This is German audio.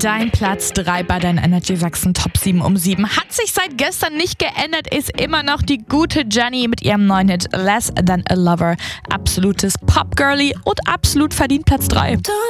Dein Platz 3 bei deinen Energy Sachsen Top 7 um 7 hat sich seit gestern nicht geändert, ist immer noch die gute Jenny mit ihrem neuen Hit Less Than a Lover. Absolutes Pop-Girlie und absolut verdient Platz 3.